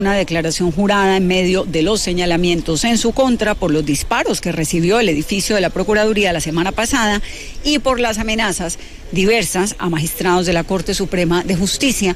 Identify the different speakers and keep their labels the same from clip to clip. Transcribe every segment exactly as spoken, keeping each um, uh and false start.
Speaker 1: Una declaración jurada en medio de los señalamientos en su contra por los disparos que recibió el edificio de la Procuraduría la semana pasada y por las amenazas diversas a magistrados de la Corte Suprema de Justicia.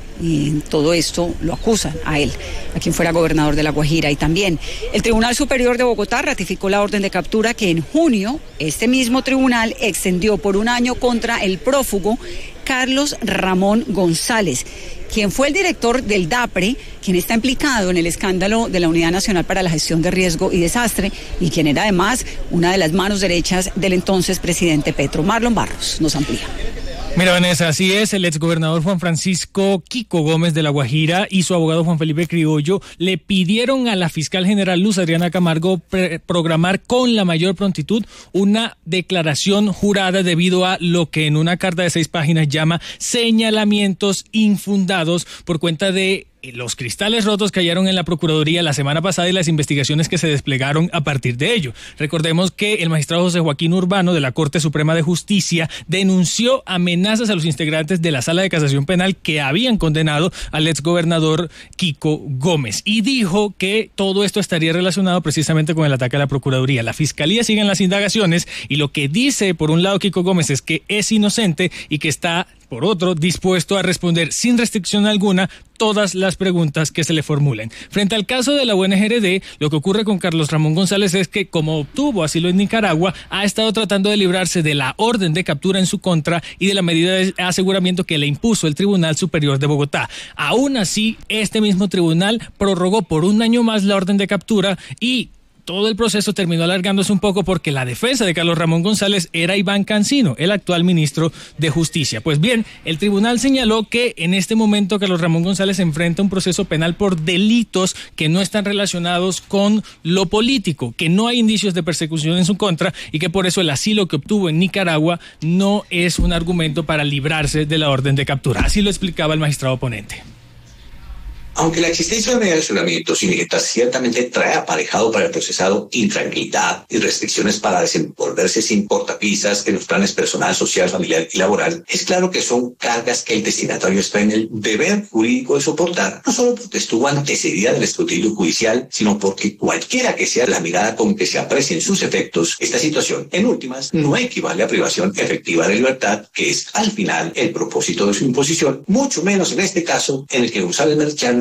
Speaker 1: Y en todo esto lo acusan a él, a quien fuera gobernador de La Guajira. Y también el Tribunal Superior de Bogotá ratificó la orden de captura que en junio este mismo tribunal extendió por un año contra el prófugo Carlos Ramón González, quien fue el director del DAPRE, quien está implicado en el escándalo de la Unidad Nacional para la Gestión de Riesgo y Desastre y quien era además una de las manos derechas del entonces presidente Petro. Marlon Barros nos amplía.
Speaker 2: Mira, Vanessa, así es, el exgobernador Juan Francisco Quico Gómez de La Guajira y su abogado Juan Felipe Criollo le pidieron a la fiscal general Luz Adriana Camargo pre- programar con la mayor prontitud una declaración jurada debido a lo que en una carta de seis páginas llama señalamientos infundados por cuenta de los cristales rotos que hallaron en la Procuraduría la semana pasada y las investigaciones que se desplegaron a partir de ello. Recordemos que el magistrado José Joaquín Urbano de la Corte Suprema de Justicia denunció amenazas a los integrantes de la Sala de Casación Penal que habían condenado al exgobernador Quico Gómez y dijo que todo esto estaría relacionado precisamente con el ataque a la Procuraduría. La Fiscalía sigue en las indagaciones y lo que dice por un lado Quico Gómez es que es inocente y que está por otro, dispuesto a responder sin restricción alguna todas las preguntas que se le formulen. Frente al caso de la U N G R D, lo que ocurre con Carlos Ramón González es que, como obtuvo asilo en Nicaragua, ha estado tratando de librarse de la orden de captura en su contra y de la medida de aseguramiento que le impuso el Tribunal Superior de Bogotá. Aún así, este mismo tribunal prorrogó por un año más la orden de captura y todo el proceso terminó alargándose un poco porque la defensa de Carlos Ramón González era Iván Cancino, el actual ministro de Justicia. Pues bien, el tribunal señaló que en este momento Carlos Ramón González enfrenta un proceso penal por delitos que no están relacionados con lo político, que no hay indicios de persecución en su contra y que por eso el asilo que obtuvo en Nicaragua no es un argumento para librarse de la orden de captura. Así lo explicaba el magistrado ponente.
Speaker 3: Aunque la existencia de relacionamientos ilícitas ciertamente trae aparejado para el procesado intranquilidad y restricciones para desenvolverse sin cortapisas en los planes personal, social, familiar y laboral, es claro que son cargas que el destinatario está en el deber jurídico de soportar, no solo porque estuvo antecedida del escrutinio judicial, sino porque cualquiera que sea la mirada con que se aprecien sus efectos, esta situación, en últimas, no equivale a privación efectiva de libertad, que es al final el propósito de su imposición, mucho menos en este caso en el que González Merchán